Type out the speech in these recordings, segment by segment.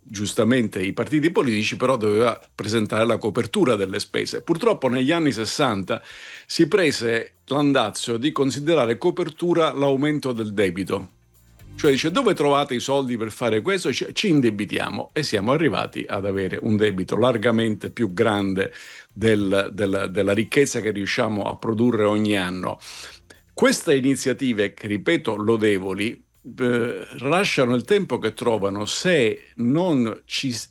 giustamente i partiti politici, però doveva presentare la copertura delle spese. Purtroppo negli anni 60 si prese l'andazzo di considerare copertura l'aumento del debito. Cioè dice, dove trovate i soldi per fare questo? Ci indebitiamo, e siamo arrivati ad avere un debito largamente più grande della ricchezza che riusciamo a produrre ogni anno. Queste iniziative, che ripeto lodevoli, lasciano il tempo che trovano se non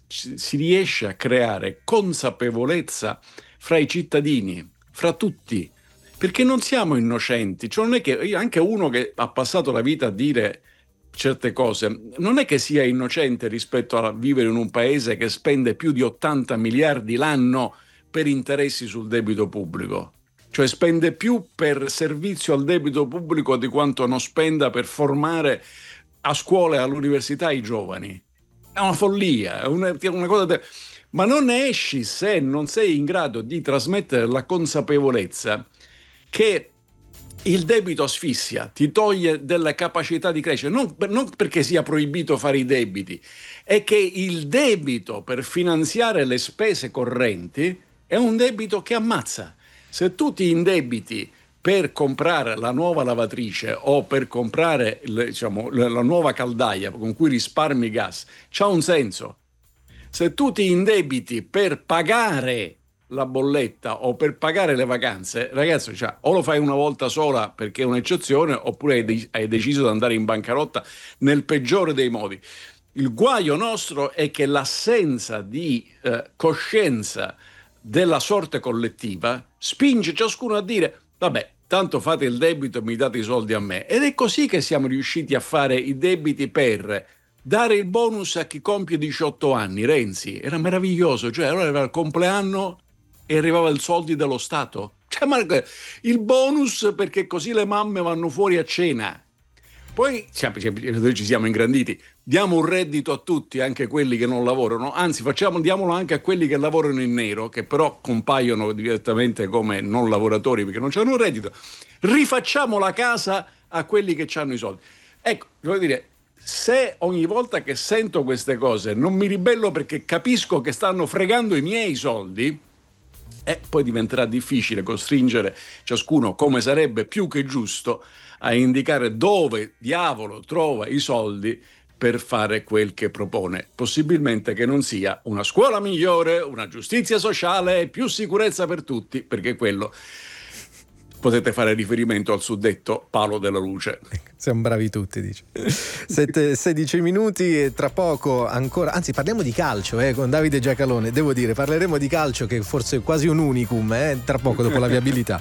si riesce a creare consapevolezza fra i cittadini, fra tutti, perché non siamo innocenti. Cioè non è che anche uno che ha passato la vita a dire certe cose non è che sia innocente rispetto a vivere in un paese che spende più di 80 miliardi l'anno per interessi sul debito pubblico. Cioè spende più per servizio al debito pubblico di quanto non spenda per formare a scuola e all'università i giovani. È una follia, è una cosa. Ma non ne esci se non sei in grado di trasmettere la consapevolezza che il debito asfissia, ti toglie della capacità di crescere, non perché sia proibito fare i debiti, è che il debito per finanziare le spese correnti è un debito che ammazza. Se tu ti indebiti per comprare la nuova lavatrice o per comprare la nuova caldaia con cui risparmi gas, c'ha un senso. Se tu ti indebiti per pagare la bolletta o per pagare le vacanze, ragazzi, cioè, o lo fai una volta sola perché è un'eccezione, oppure hai deciso di andare in bancarotta nel peggiore dei modi. Il guaio nostro è che l'assenza di coscienza della sorte collettiva spinge ciascuno a dire vabbè, tanto fate il debito e mi date i soldi a me. Ed è così che siamo riusciti a fare i debiti per dare il bonus a chi compie 18 anni. Renzi, era meraviglioso, cioè allora era il compleanno e arrivava il soldi dello Stato. Cioè, ma il bonus perché così le mamme vanno fuori a cena. Poi noi ci siamo ingranditi, diamo un reddito a tutti, anche quelli che non lavorano, anzi diamolo anche a quelli che lavorano in nero, che però compaiono direttamente come non lavoratori perché non c'hanno un reddito. Rifacciamo la casa a quelli che hanno i soldi. Ecco, voglio dire, se ogni volta che sento queste cose non mi ribello perché capisco che stanno fregando i miei soldi, poi diventerà difficile costringere ciascuno, come sarebbe più che giusto, a indicare dove diavolo trova i soldi per fare quel che propone. Possibilmente che non sia una scuola migliore, una giustizia sociale, più sicurezza per tutti, perché quello potete fare riferimento al suddetto palo della luce. Siamo bravi tutti, dice. 16 minuti e tra poco ancora, anzi parliamo di calcio con Davide Giacalone, devo dire, parleremo di calcio che forse è quasi un unicum, tra poco dopo la viabilità.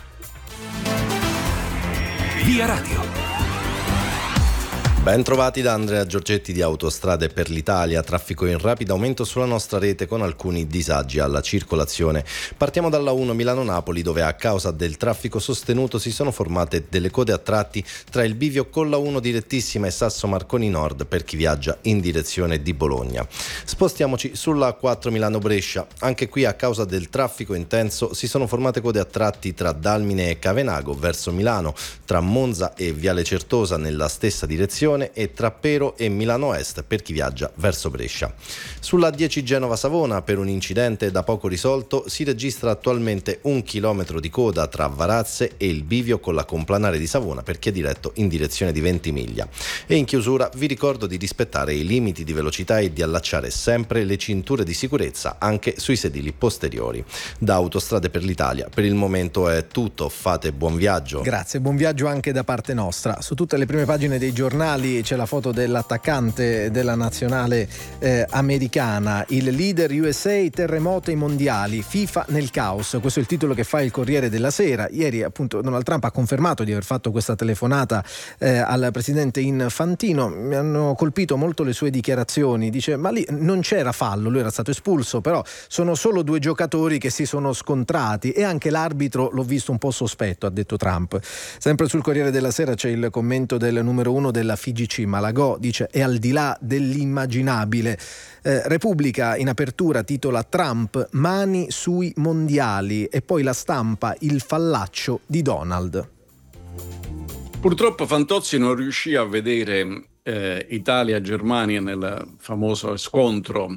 Via Radio. Ben trovati da Andrea Giorgetti di Autostrade per l'Italia. Traffico in rapido aumento sulla nostra rete con alcuni disagi alla circolazione. Partiamo dalla 1 Milano-Napoli, dove a causa del traffico sostenuto si sono formate delle code a tratti tra il bivio con la 1 direttissima e Sasso Marconi Nord per chi viaggia in direzione di Bologna. Spostiamoci sulla 4 Milano-Brescia. Anche qui a causa del traffico intenso si sono formate code a tratti tra Dalmine e Cavenago verso Milano, tra Monza e Viale Certosa nella stessa direzione e tra Pero e Milano Est per chi viaggia verso Brescia. Sulla 10 Genova-Savona, per un incidente da poco risolto, si registra attualmente 1 chilometro di coda tra Varazze e il bivio con la complanare di Savona per chi è diretto in direzione di Ventimiglia. E in chiusura vi ricordo di rispettare i limiti di velocità e di allacciare sempre le cinture di sicurezza anche sui sedili posteriori. Da Autostrade per l'Italia per il momento è tutto, fate buon viaggio. Grazie, buon viaggio anche da parte nostra. Su tutte le prime pagine dei giornali c'è la foto dell'attaccante della nazionale americana, il leader USA, terremoto ai mondiali, FIFA nel caos. Questo è il titolo che fa il Corriere della Sera. Ieri appunto Donald Trump ha confermato di aver fatto questa telefonata al presidente Infantino. Mi hanno colpito molto le sue dichiarazioni. Dice ma lì non c'era fallo, lui era stato espulso, però sono solo 2 giocatori che si sono scontrati e anche l'arbitro l'ho visto un po' sospetto, ha detto Trump. Sempre sul Corriere della Sera c'è il commento del numero 1 della FIGC Malagò, dice è al di là dell'immaginabile. Repubblica in apertura titola Trump mani sui mondiali e poi La Stampa il fallaccio di Donald. Purtroppo Fantozzi non riuscì a vedere Italia-Germania nel famoso scontro